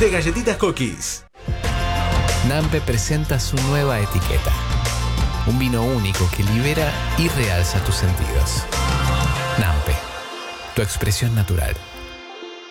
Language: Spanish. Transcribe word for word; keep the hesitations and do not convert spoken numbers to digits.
de galletitas Cookies. Nampe presenta su nueva etiqueta. Un vino único que libera y realza tus sentidos. Nampe, tu expresión natural.